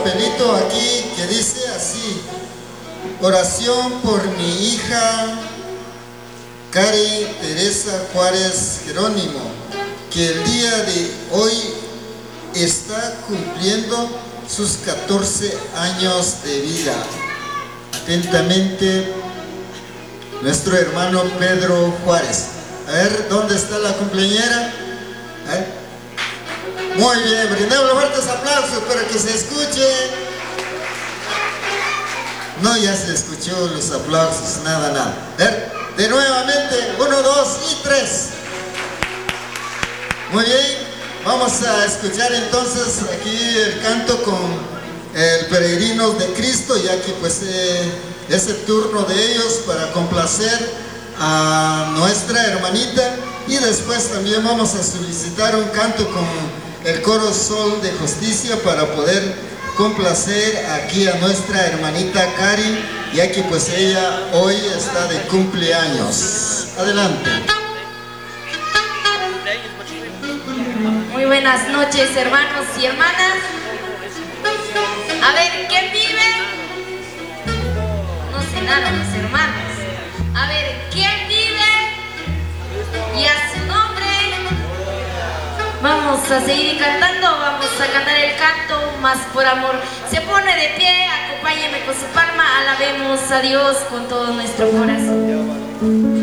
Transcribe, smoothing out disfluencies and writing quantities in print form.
papelito aquí que dice así: oración por mi hija Cari Teresa Juárez Jerónimo, que el día de hoy está cumpliendo sus 14 años de vida. Atentamente, nuestro hermano Pedro Juárez. A ver, ¿dónde está la cumpleañera? Muy bien, brindemos fuertes aplausos para que se escuche. No, ya se escuchó los aplausos, nada. A ver, de nuevamente, 1, 2 y 3. Muy bien, vamos a escuchar entonces aquí el canto con el Peregrinos de Cristo, ya que pues es el turno de ellos para complacer a nuestra hermanita, y después también vamos a solicitar un canto con el coro Sol de Justicia para poder complacer aquí a nuestra hermanita Cari, ya que pues ella hoy está de cumpleaños. Adelante. Muy buenas noches, hermanos y hermanas. A ver, ¿quién vive? No sé nada, los hermanos. A ver, ¿quién vive? Y a su nombre. Vamos a seguir cantando, vamos a cantar el canto Más por Amor. Se pone de pie, acompáñeme con su palma, alabemos a Dios con todo nuestro corazón.